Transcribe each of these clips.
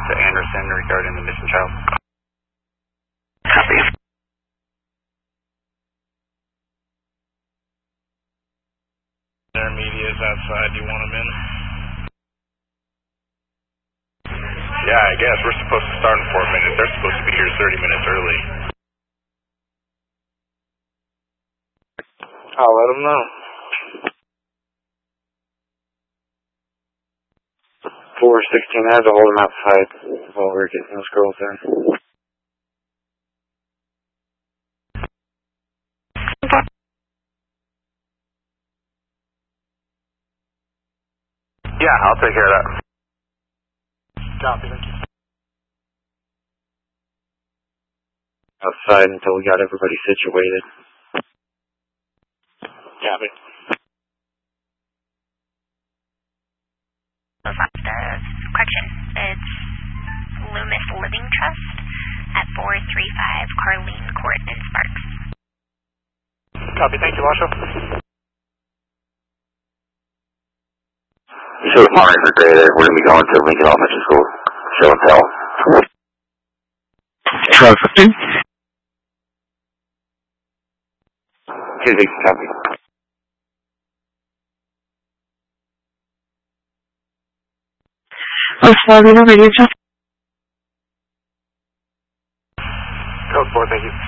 to Anderson regarding the missing child. Copy. Intermediate is outside. Do you want them in? Yeah, I guess. We're supposed to start in 4 minutes. They're supposed to be here 30 minutes early. I'll let them know. 416, I had to hold them outside while we were getting those girls in. Yeah, I'll take care of that. Copy, thank you. Outside until we got everybody situated. Copy. Correction, it's Loomis Living Trust at 435 Carlene Court in Sparks. Copy, thank you, Washoe. So Mars are great. We're going to be going to Lincoln Elementary School. Show and tell. 1215. Copy. Salvino Radio Check. Code 4, thank you.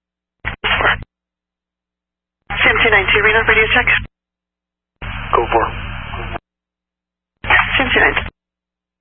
Sim 292 Reno Radio Check. Code 4.